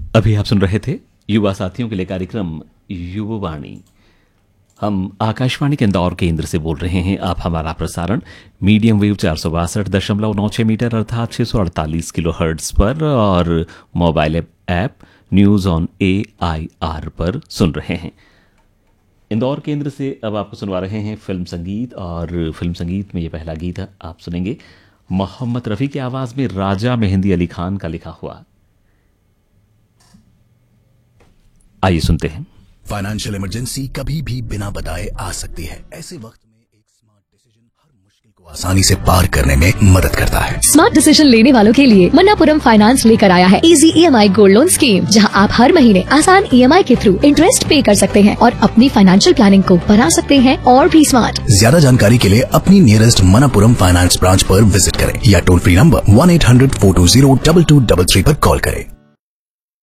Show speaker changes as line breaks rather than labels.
अभी आप सुन रहे थे युवा साथियों के लिए कार्यक्रम युवावाणी। हम आकाशवाणी के इंदौर केंद्र से बोल रहे हैं। आप हमारा प्रसारण मीडियम वेव 462.96 मीटर अर्थात 648 किलोहर्ट्ज पर और mobile app news on AIR पर सुन रहे हैं। इंदौर केंद्र से अब आपको सुनवा रहे हैं फिल्म संगीत, और फिल्म संगीत में ये पहला गीत आप सुनेंगे मोहम्मद रफ़ी की आवाज में राजा मेहंदी अली खान का लिखा हुआ। आइए सुनते हैं।
फाइनेंशियल इमरजेंसी कभी भी बिना बताए आ सकती है। ऐसे वक्त में एक स्मार्ट डिसीजन हर मुश्किल को आसानी से पार करने में मदद करता है।
स्मार्ट डिसीजन लेने वालों के लिए मन्नापुरम फाइनेंस लेकर आया है easy EMI gold loan scheme, जहां आप हर महीने आसान EMI के थ्रू इंटरेस्ट पे कर सकते हैं और अपनी फाइनेंशियल प्लानिंग को बना सकते हैं और भी स्मार्ट।
ज्यादा जानकारी के लिए अपनी नियरेस्ट मन्नापुरम फाइनेंस ब्रांच पर विजिट करें या टोल फ्री नंबर 1-800-420-2233 पर कॉल करें।